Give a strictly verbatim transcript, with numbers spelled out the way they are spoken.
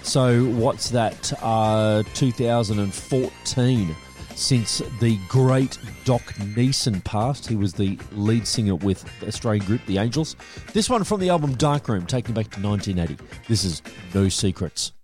So what's that? Uh, two thousand fourteen since the great Doc Neeson passed. He was the lead singer with the Australian group The Angels. This one from the album Darkroom, taking back to nineteen eighty. This is No Secrets.